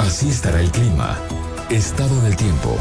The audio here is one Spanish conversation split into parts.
Así estará el clima. Estado del tiempo.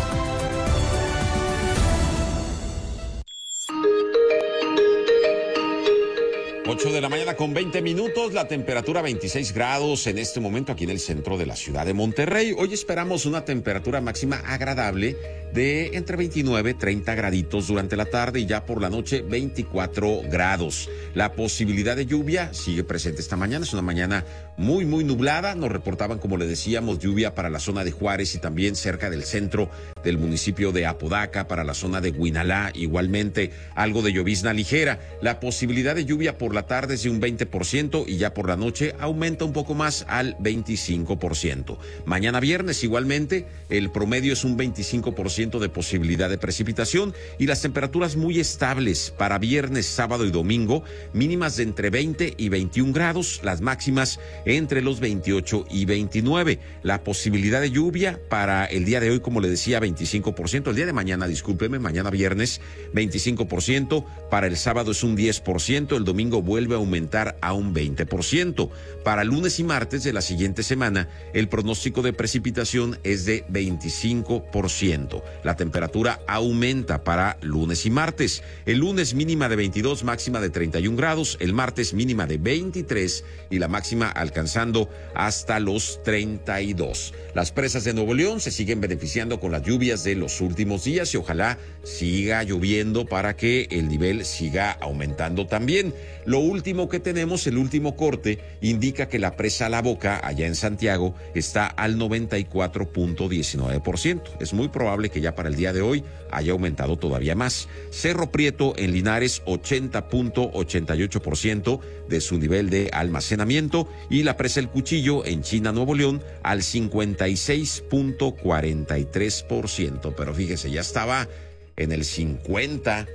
Ocho de la mañana con 20 minutos, la temperatura 26 grados en este momento aquí en el centro de la ciudad de Monterrey. Hoy esperamos una temperatura máxima agradable de entre 29 y 30 graditos durante la tarde y ya por la noche 24 grados. La posibilidad de lluvia sigue presente esta mañana, es una mañana muy nublada. Nos reportaban, como le decíamos, lluvia para la zona de Juárez y también cerca del centro del municipio de Apodaca, para la zona de Huinalá, igualmente algo de llovizna ligera. La posibilidad de lluvia por la tarde es de un 20% y ya por la noche aumenta un poco más al 25%. Mañana viernes igualmente el promedio es un 25% de posibilidad de precipitación y las temperaturas muy estables para viernes, sábado y domingo, mínimas de entre 20 y 21 grados, las máximas entre los 28 y 29. La posibilidad de lluvia para el día de hoy, como le decía, 25%. El día de mañana, discúlpeme, mañana viernes, 25%. Para el sábado es un 10%. El domingo vuelve a aumentar a un 20%. Para lunes y martes de la siguiente semana, el pronóstico de precipitación es de 25%. La temperatura aumenta para lunes y martes. El lunes mínima de 22, máxima de 31 grados. El martes mínima de 23 y la máxima alcanzando hasta los 32. Las presas de Nuevo León se siguen beneficiando con las lluvias de los últimos días y ojalá siga lloviendo para que el nivel siga aumentando también. Lo último que tenemos, el último corte, indica que la presa La Boca, allá en Santiago, está al 94.19%. Es muy probable que ya para el día de hoy haya aumentado todavía más. Cerro Prieto en Linares, 80.88% de su nivel de almacenamiento, y la presa El Cuchillo en China, Nuevo León, al 56.43%. Pero fíjese, ya estaba en el 50%,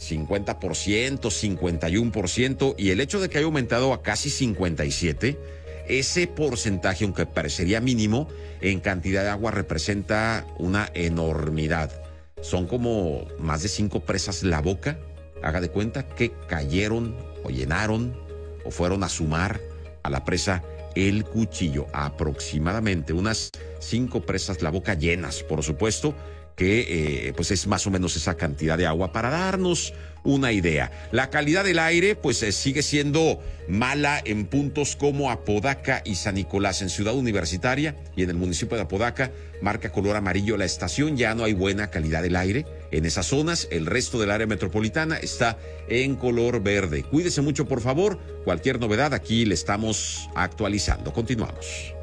51%, y el hecho de que haya aumentado a casi 57%, ese porcentaje, aunque parecería mínimo, en cantidad de agua representa una enormidad. Son como más de 5 presas La Boca, haga de cuenta, que cayeron o llenaron o fueron a sumar a la presa El Cuchillo. Aproximadamente unas 5 presas La Boca llenas, por supuesto, que pues es más o menos esa cantidad de agua para darnos una idea. La calidad del aire pues sigue siendo mala en puntos como Apodaca y San Nicolás. En Ciudad Universitaria y en el municipio de Apodaca marca color amarillo la estación, ya no hay buena calidad del aire en esas zonas. El resto del área metropolitana está en color verde. Cuídese mucho, por favor. Cualquier novedad aquí le estamos actualizando. Continuamos.